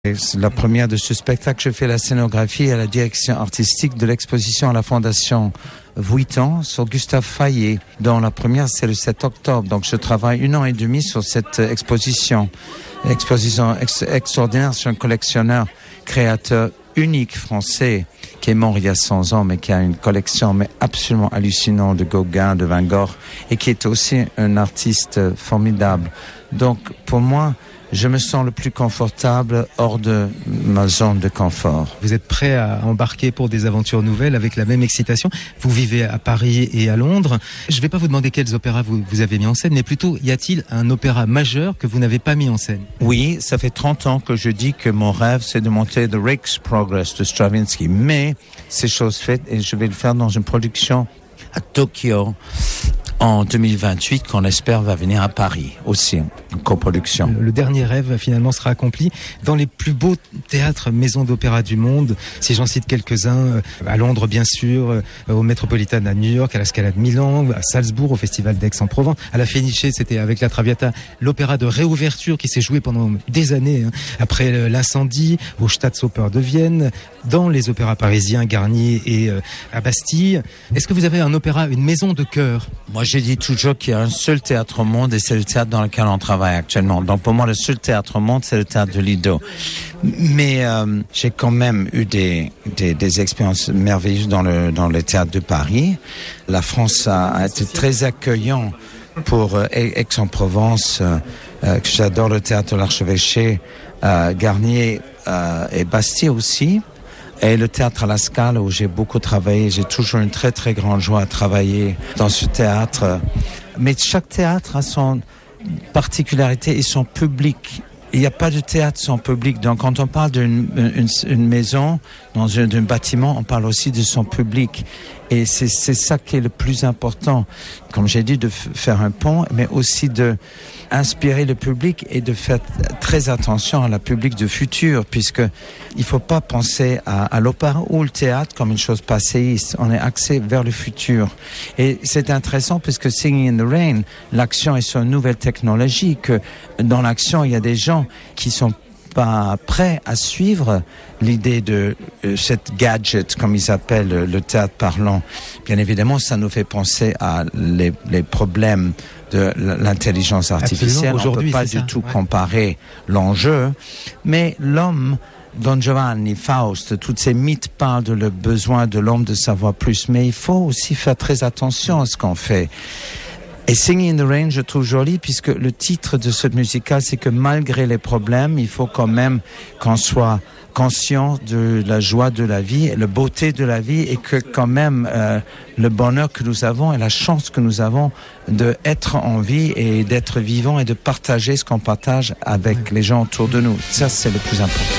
C'est la première de ce spectacle. Je fais la scénographie et la direction artistique de l'exposition à la Fondation Vuitton sur Gustave Fayet, dont la première c'est le 7 octobre. Donc je travaille 1 an et demi sur cette exposition. Exposition extraordinaire sur un collectionneur, créateur unique français qui est mort il y a 100 ans, mais qui a une collection absolument hallucinante de Gauguin, de Van Gogh, et qui est aussi un artiste formidable. Donc pour moi, je me sens le plus confortable hors de ma zone de confort. Vous êtes prêt à embarquer pour des aventures nouvelles avec la même excitation. Vous vivez à Paris et à Londres. Je ne vais pas vous demander quels opéras vous avez mis en scène, mais plutôt, y a-t-il un opéra majeur que vous n'avez pas mis en scène? Oui, ça fait 30 ans que je dis que mon rêve, c'est de monter The Rake's Progress de Stravinsky. Mais c'est chose faite et je vais le faire dans une production à Tokyo en 2028, qu'on espère va venir à Paris aussi, en coproduction. Le dernier rêve finalement sera accompli dans les plus beaux théâtres, maisons d'opéra du monde. Si j'en cite quelques-uns, à Londres bien sûr, au Metropolitan à New York, à la Scala de Milan, à Salzbourg, au Festival d'Aix-en-Provence, à la Fenice, c'était avec la Traviata, l'opéra de réouverture qui s'est joué pendant des années, après l'incendie, au Staatsoper de Vienne, dans les opéras parisiens, Garnier et à Bastille. Est-ce que vous avez un opéra, une maison de cœur? Moi, je dis toujours qu'il y a un seul théâtre au monde et c'est le théâtre dans lequel on travaille actuellement. Donc pour moi, le seul théâtre au monde, c'est le théâtre de Lido. Mais j'ai quand même eu des expériences merveilleuses dans le théâtre de Paris. La France a été très accueillant pour Aix-en-Provence. J'adore le théâtre de l'Archevêché, Garnier et Bastille aussi. Et le théâtre à la Scala où j'ai beaucoup travaillé, j'ai toujours une très très grande joie à travailler dans ce théâtre. Mais chaque théâtre a son particularité et son public. Il n'y a pas de théâtre sans public. Donc quand on parle d'une maison, d'un bâtiment, on parle aussi de son public. Et c'est ça qui est le plus important. Comme j'ai dit, de faire un pont, mais aussi de inspirer le public et de faire très attention à la public de futur, puisque il faut pas penser à l'opéra ou le théâtre comme une chose passéiste. On est axé vers le futur. Et c'est intéressant puisque Singing in the Rain, l'action est sur une nouvelle technologie, que dans l'action, il y a des gens qui sont pas prêts à suivre l'idée de cette gadget, comme ils appellent le théâtre parlant. Bien évidemment, ça nous fait penser à les problèmes de l'intelligence artificielle. On ne peut pas du tout comparer l'enjeu, mais l'homme, Don Giovanni, Faust, tous ces mythes parlent de le besoin de l'homme de savoir plus, mais il faut aussi faire très attention à ce qu'on fait. Et Singing in the Rain, je trouve joli, puisque le titre de ce musical, c'est que malgré les problèmes, il faut quand même qu'on soit conscient de la joie de la vie, la beauté de la vie, et que quand même le bonheur que nous avons et la chance que nous avons d'être en vie et d'être vivant et de partager ce qu'on partage avec les gens autour de nous. Ça, c'est le plus important.